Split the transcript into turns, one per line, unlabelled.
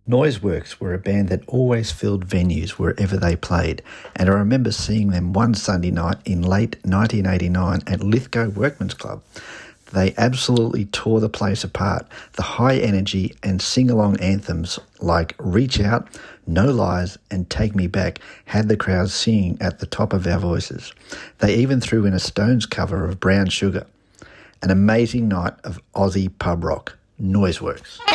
Noiseworks were a band that always filled venues wherever they played, and I remember seeing them one Sunday night in late 1989 at Lithgow Workman's Club. They absolutely tore the place apart. The high energy and sing-along anthems like Reach Out, No Lies and Take Me Back had the crowd singing at the top of our voices. They even threw in a Stones cover of Brown Sugar. An amazing night of Aussie pub rock. Noiseworks.